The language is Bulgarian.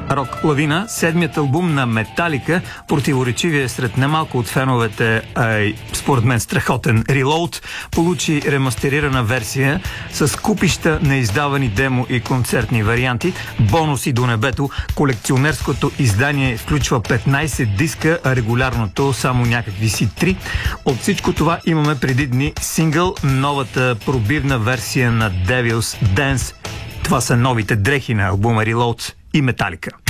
Рок Лавина, седмият албум на Металика, противоречивия сред немалко от феновете, според мен страхотен Reload, получи ремастерирана версия с купища неиздавани демо и концертни варианти, бонуси до небето. Колекционерското издание включва 15 диска, а регулярното само някакви си 3. От всичко това имаме преди дни сингъл, новата пробивна версия на Devil's Dance. Това са новите дрехи на албума Reload и Металика.